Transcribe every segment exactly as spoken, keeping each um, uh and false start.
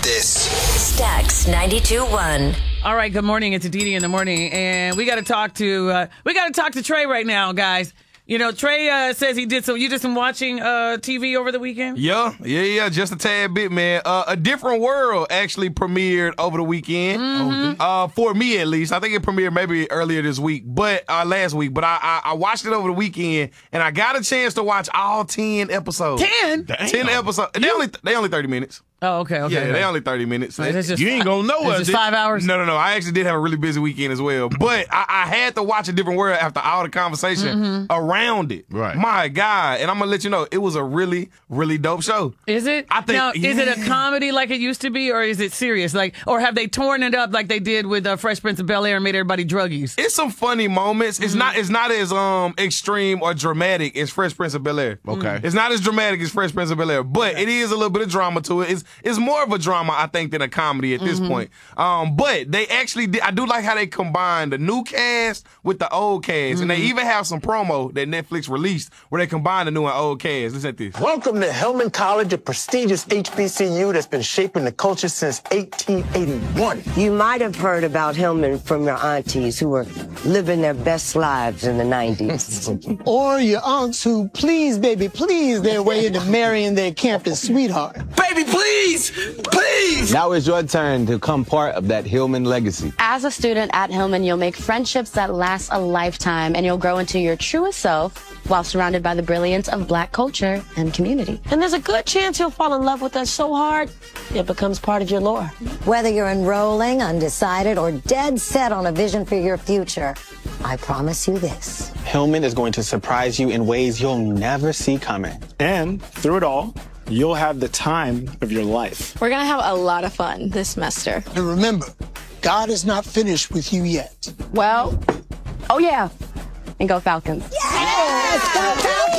This Stax ninety-two point one. All right, good morning. It's Aditi in the morning, and we got to talk to uh, we got to talk to Trey right now, guys. You know, Trey uh, says he did some. You did some watching uh, T V over the weekend. Yeah, yeah, yeah. Just a tad bit, man. Uh, A Different World actually premiered over the weekend. Mm-hmm. Uh, for me, at least, I think it premiered maybe earlier this week, but uh, last week. But I, I I watched it over the weekend, and I got a chance to watch all ten episodes. Ten? Ten episodes. They only they only thirty minutes. Oh, okay, okay. Yeah, okay. they only thirty minutes. So it's just You ain't gonna know it's us. just five hours. No, no, no. I actually did have a really busy weekend as well. But I, I had to watch A Different World after all the conversation Mm-hmm. around it. Right. My God. And I'm going to let you know, it was a really, really dope show. Is it? I think- now, is it a yeah. comedy like it used to be, or is it serious? Like, or have they torn it up like they did with uh, Fresh Prince of Bel-Air and made everybody druggies? It's some funny moments. It's not It's not as um extreme or dramatic as Fresh Prince of Bel-Air. Okay. It's not as dramatic as Fresh Prince of Bel-Air, but it is a little bit of drama to it. It's, it's more of a drama, I think, than a comedy at this point. Um, but they actually did, I do like how they combine the new cast with the old cast. And they even have some promo that Netflix released where they combine the new and old cast. Listen at this. Welcome to Hillman College, a prestigious H B C U that's been shaping the culture since eighteen eighty-one. You might have heard about Hillman from your aunties who were living their best lives in the nineties. Or your aunts who, please, baby, please, their way into marrying their campus sweetheart. baby, please, please. Now it's your turn to become part of that Hillman legacy. As a student at Hillman, you'll make friendships that last a lifetime, and you'll grow into your truest self while surrounded by the brilliance of Black culture and community. And there's a good chance he'll fall in love with us so hard, it becomes part of your lore. Whether you're enrolling, undecided, or dead set on a vision for your future, I promise you this. Hillman is going to surprise you in ways you'll never see coming. And through it all, you'll have the time of your life. We're going to have a lot of fun this semester. And remember, God is not finished with you yet. Well, oh yeah, and go Falcons. Yes! Go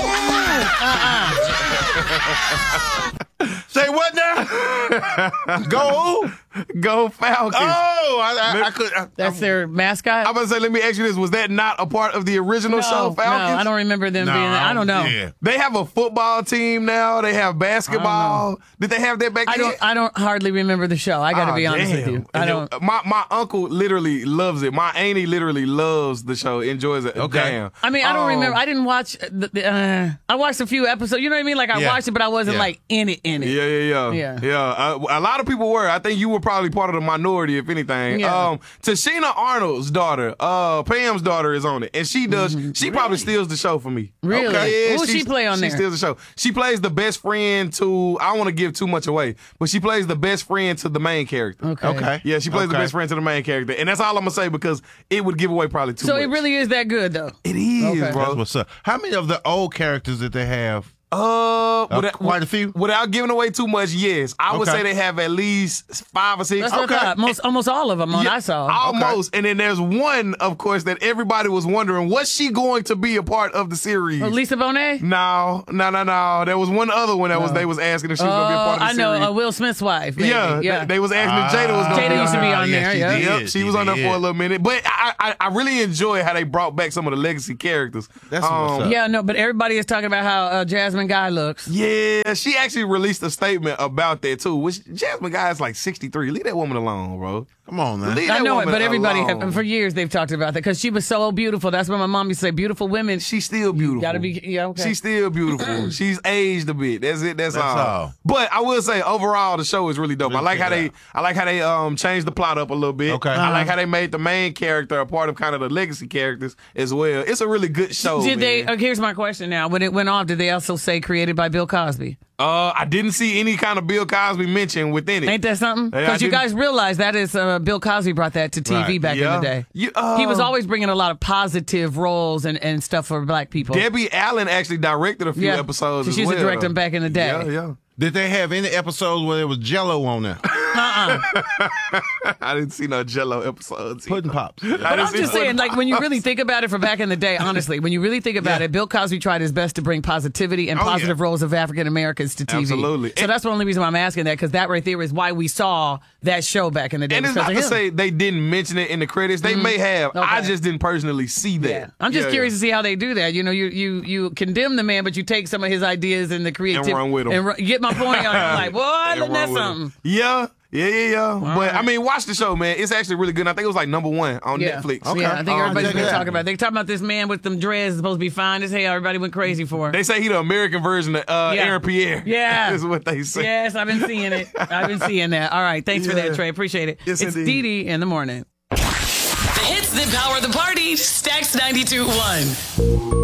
Falcons! Say what now? Go. Go Falcons. Oh, I, I, I could. I, That's their mascot? I'm about to say, let me ask you this. Was that not a part of the original no, show, Falcons? No, I don't remember them No, being there. I don't know. Yeah. They have a football team now. They have basketball. Did they have that back I then? don't. I don't hardly remember the show. I got to Oh, be honest damn. with you. I And don't. then my my uncle literally loves it. My auntie literally loves the show. Enjoys it. Okay. Damn. I mean, I don't Um, remember. I didn't watch. The, the, uh, I watched a few episodes. You know what I mean? Like I Yeah. watched it, but I wasn't Yeah. like in it. In it. Yeah, yeah, yeah, Yeah. yeah. Uh, a lot of people were. I think you were probably part of the minority, if anything. Yeah. Um, Tashina Arnold's daughter, uh, Pam's daughter, is on it, and she does. She probably steals the show for me. Really? Okay. Yeah, Who she play on she there? She steals the show. She plays the best friend to. I don't want to give too much away, but she plays the best friend to the main character. Okay. Okay. Yeah, she plays the Okay. best friend to the main character, and that's all I'm gonna say because it would give away probably too So much. it really is that good, though. It is, Okay. bro. That's what's up. How many of the old characters that they have? Uh, without, quite a few? Without giving away too much, yes. I would Okay. say they have at least five or six. That's what I thought. Most, almost all of them on Yeah, I saw. Almost. And then there's one, of course, that everybody was wondering, was she going to be a part of the series? Oh, Lisa Bonet? No, no, no, no. There was one other one that was No. they was asking if she was going to be a part of the I know series. uh, Will Smith's wife. Maybe. Yeah, yeah. They, they was asking if Jada was going Jada to be used to be on yeah, there. she Yeah. did. Yep, she, She was on there did. for a little minute. But I, I, I really enjoy how they brought back some of the legacy characters. That's what's up. Yeah, no, but everybody is talking about how uh, Jasmine Guy looks. Yeah, she actually released a statement about that too. Which Jasmine Guy is like sixty-three. Leave that woman alone, bro. Come on, man. Leave I that know it, woman but everybody, alone. have, for years, they've talked about that because she was so beautiful. That's what my mom used to say. Beautiful women. She's still beautiful. Gotta be, yeah, okay. She's still beautiful. She's aged a bit. That's it. That's, That's all. all. But I will say, overall, the show is really dope. I Let's like how check it they, out. I like how they um changed the plot up a little bit. Okay. I Uh-huh. like how they made the main character a part of kind of the legacy characters as well. It's a really good show. Did they? man. Okay, here's my question now. When it went off, did they also say created by Bill Cosby? Uh, I didn't see any kind of Bill Cosby mentioned within it. Ain't that something? Yeah, I Because you didn't- guys realize that is uh, Bill Cosby brought that to T V Right. back Yeah. in the day. You- uh, he was always bringing a lot of positive roles and, and stuff for black people. Debbie Allen actually directed a few Yeah. episodes. So as she used to well, direct them though. back in the day. Yeah, yeah. Did they have any episodes where there was Jello on there? Uh-uh. I didn't see no Jello episodes. Pudding pops. I But didn't I'm see just saying, Pudding like, when you Pops. really think about it for back in the day, honestly, when you really think about Yeah. it, Bill Cosby tried his best to bring positivity and Oh, yeah. positive roles of African Americans to T V. Absolutely. So that's the only reason why I'm asking that, because that right there is why we saw that show back in the day. And it's because not of to him. say they didn't mention it in the credits. They may have. I Okay. just didn't personally see that. Yeah. I'm just Yeah, curious yeah. to see how they do that. You know, you you you condemn the man, but you take some of his ideas and the creativity run with 'em. and ru- get my point. I'm like, boy, And isn't that run with 'em. something? Yeah. Yeah, yeah, yeah. But right. I mean, watch the show, man. It's actually really good. I think it was like number one on Yeah. Netflix. Okay. Yeah, I think Oh, everybody's check been it out. talking about it. They're talking about this man with them dreads supposed to be fine as hell. Everybody went crazy for him. They say he the American version of uh, Yeah. Aaron Pierre. Yeah. is what they say. Yes, I've been seeing it. I've been seeing that. All right, thanks for that, Yeah. Trey. Appreciate it. Yes, it's indeed. Dee Dee in the morning. The hits that power the party. Stacks ninety-two point one.